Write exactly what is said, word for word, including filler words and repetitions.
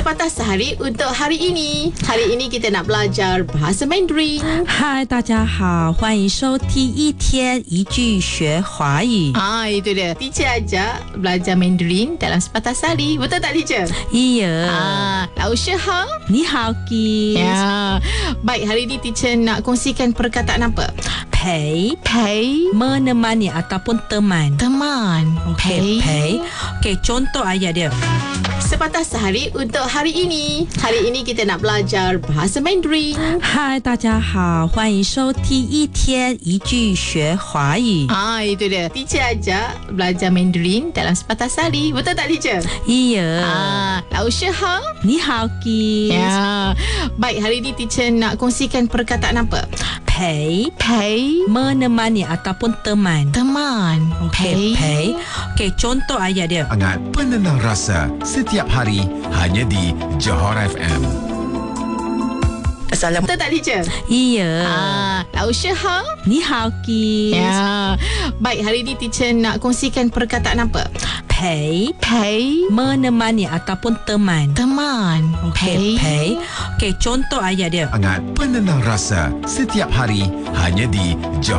Sepatah sehari untuk hari ini. Hari ini kita nak belajar bahasa Mandarin. 嗨，大家好，欢迎收听一天一句学华语。 Ah, itu dia. Teacher ajak belajar Mandarin dalam sepatah sehari. Betul tak, teacher? Iya. Ah, 老师好。 你好 Kiss。 Ya. Baik, hari ini teacher nak kongsikan perkataan apa? 陪 Pay. menemani ataupun teman. Teman. Okey, pay. Okey, contoh ayat dia. Sepatah sehari untuk hari ini. Hari ini kita nak belajar bahasa Mandarin. 嗨，大家好，欢迎收听一天一句学华语。 Ah, itu dia. Teacher ajak belajar Mandarin dalam sepatah sehari. Betul tak, teacher? Iya. Ah, 老师好。 你好 Kiss。 Ya. Baik, hari ini teacher nak kongsikan perkataan apa? 陪 Pay. menemani ataupun teman. Teman. Okey, pay. Okey, contoh ayat dia. Hangat penenang rasa setiap hari hanya di Johor F M. Assalamualaikum. Betul tak, teacher? Iya. Ah, 老师好。 你好 Kiss。 Ya. Baik, hari ini teacher nak kongsikan perkataan apa? 陪 Pay. menemani ataupun teman. Teman. Okey, pay. Okey, contoh ayat dia. Hangat penenang rasa setiap hari hanya di Johor